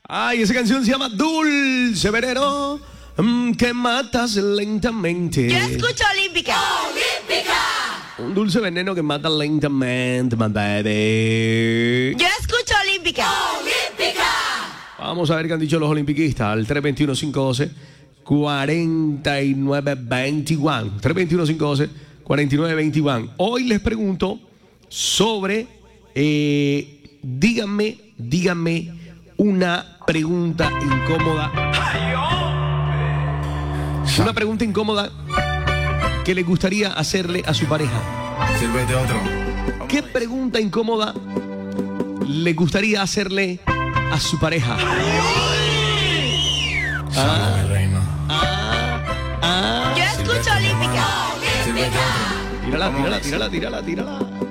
Ay, esa canción se llama Dulce Veneno, que matas lentamente. Yo escucho Olímpica. Un dulce veneno que mata lentamente, my baby. Yo escucho Olímpica. Vamos a ver qué han dicho los olimpiquistas al 321-512-4921. 321-512-4921. Hoy les pregunto sobre, díganme una pregunta incómoda. Una pregunta incómoda que le gustaría hacerle a su pareja. Sírvete otro. ¿Qué pregunta incómoda le gustaría hacerle a su pareja? Salve, reina. Yo escucho Olímpica. Sírvete otro. Tírala.